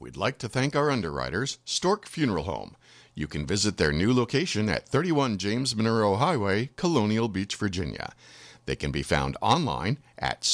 we'd like to thank our underwriters, Stork Funeral Home. You can visit their new location at 31 James Monroe Highway, Colonial Beach, Virginia. They can be found online at